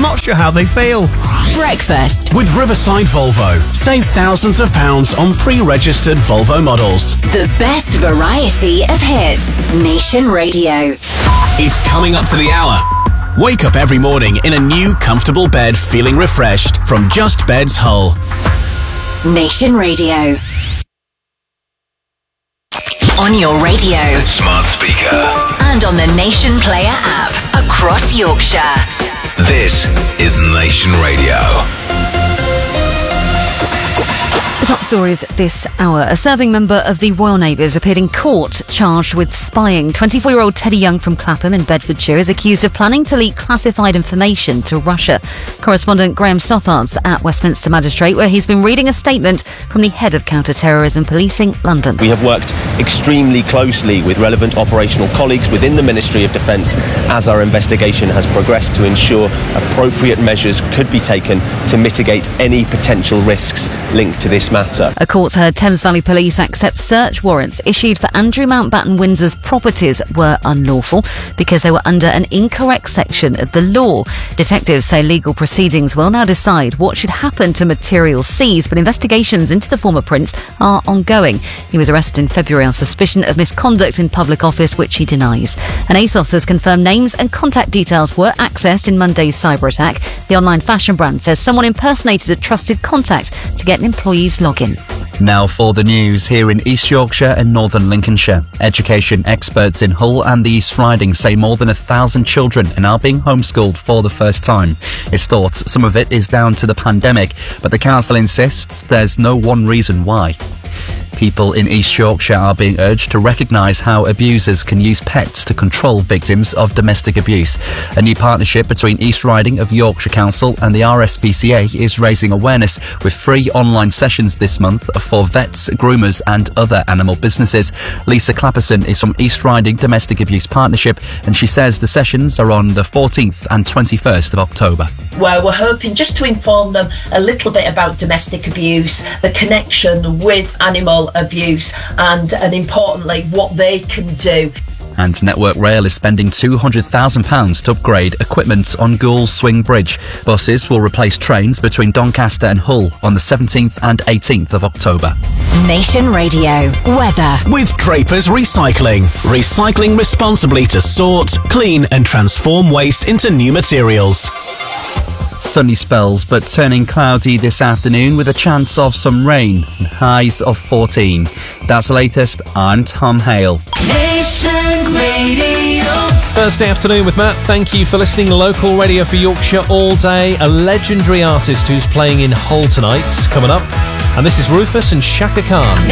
not sure how they feel. Breakfast With Riverside Volvo. Save thousands of pounds on pre-registered Volvo models. the best variety of hits. Nation Radio. It's coming up to the hour. Wake up every morning in a new, comfortable bed feeling refreshed from Just Beds Hull. Nation Radio. On your radio. Smart speaker. And on the Nation Player app. Across Yorkshire. This is Nation Radio. The top stories this hour. A serving member of the Royal Navy has appeared in court charged with spying. 24-year-old Teddy Young from Clapham in Bedfordshire is accused of planning to leak classified information to Russia. Correspondent Graham Stoffards at Westminster Magistrate, where he's been reading a statement from the head of counter-terrorism policing, London. We have worked extremely closely with relevant operational colleagues within the Ministry of Defence as our investigation has progressed to ensure appropriate measures could be taken to mitigate any potential risks linked to this matter. A court heard Thames Valley Police accept search warrants issued for Andrew Mountbatten Windsor's properties were unlawful because they were under an incorrect section of the law. Detectives say legal proceedings will now decide what should happen to material seized, but investigations into the former prince are ongoing. He was arrested in February on suspicion of misconduct in public office, which he denies. And ASOS has confirmed names and contact details were accessed in Monday's cyber attack. The online fashion brand says someone impersonated a trusted contact to get an employee's login. Now for the news here in East Yorkshire and Northern Lincolnshire. Education experts in Hull and the East Riding say more than 1,000 children are now being homeschooled for the first time. It's thought some of it is down to the pandemic, but the council insists there's no one reason why. People in East Yorkshire are being urged to recognise how abusers can use pets to control victims of domestic abuse. A new partnership between East Riding of Yorkshire Council and the RSPCA is raising awareness with free online sessions this month for vets, groomers and other animal businesses. Lisa Clapperson is from East Riding Domestic Abuse Partnership and she says the sessions are on the 14th and 21st of October. Where we're hoping just to inform them a little bit about domestic abuse, the connection with animal abuse and importantly what they can do. And Network Rail is spending £200,000 to upgrade equipment on Goole Swing Bridge. Buses will replace trains between Doncaster and Hull on the 17th and 18th of October. Nation Radio. Weather. With Draper's Recycling. Recycling responsibly to sort, clean and transform waste into new materials. Sunny spells, but turning cloudy this afternoon with a chance of some rain. Highs of 14. That's the latest. I'm Tom Hale. Nation Radio. Thursday afternoon with Matt. Thank you for listening. Local radio for Yorkshire all day. A legendary artist who's playing in Hull tonight coming up. And this is Rufus and Shaka Khan.